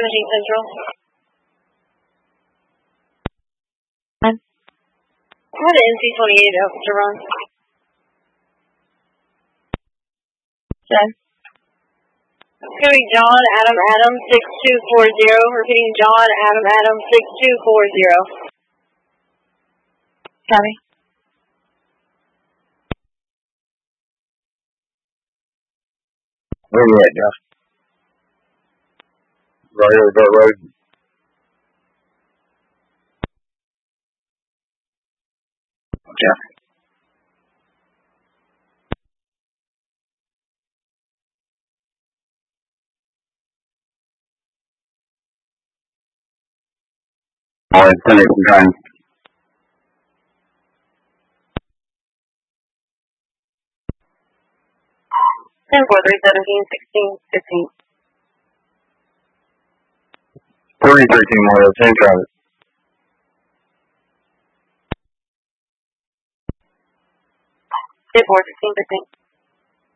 17 Central. What an NC-28 to run. Okay. It's going to be John Adam Adam 6240. Repeating, John Adam Adam 6240. Copy. Where you at, Josh? Right over Dirt Road. Okay. All right, finish some time. 10-4, 317, 16, 15. 313 more, 10 Travis. 10-4, 16, 15.